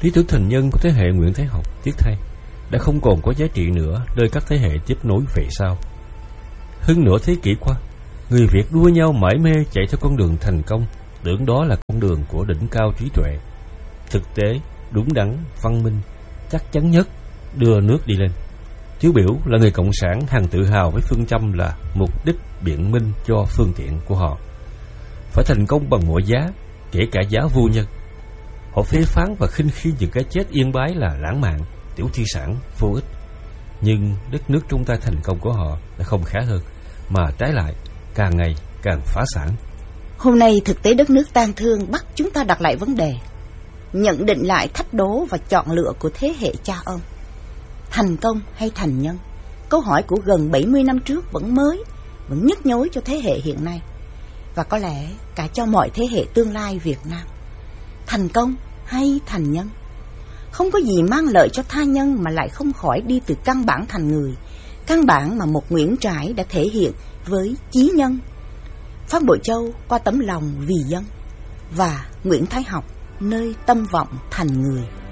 Lý tưởng thành nhân của thế hệ Nguyễn Thái Học tiếc thay đã không còn có giá trị nữa nơi các thế hệ tiếp nối về sau. Hơn nửa thế kỷ qua, người Việt đua nhau mải mê chạy theo con đường thành công, tưởng đó là con đường của đỉnh cao trí tuệ. Thực tế, đúng đắn, văn minh, chắc chắn nhất đưa nước đi lên. Tiêu biểu là người cộng sản hằng tự hào với phương châm là mục đích biện minh cho phương tiện của họ. Phải thành công bằng mọi giá, kể cả giá vô nhân. Họ phê phán và khinh khi những cái chết yên bái là lãng mạn, tiểu thi sản, vô ích. Nhưng đất nước chúng ta thành công của họ đã không khá hơn, mà trái lại càng ngày càng phá sản. Hôm nay thực tế đất nước tang thương bắt chúng ta đặt lại vấn đề, nhận định lại thách đố và chọn lựa của thế hệ cha ông. Thành công hay thành nhân? Câu hỏi của gần 70 năm trước vẫn mới, vẫn nhức nhối cho thế hệ hiện nay, và có lẽ cả cho mọi thế hệ tương lai Việt Nam. Thành công hay thành nhân? Không có gì mang lợi cho tha nhân mà lại không khỏi đi từ căn bản thành người, căn bản mà một Nguyễn Trãi đã thể hiện với chí nhân, Phan Bội Châu qua tấm lòng vì dân, và Nguyễn Thái Học nơi tâm vọng thành người.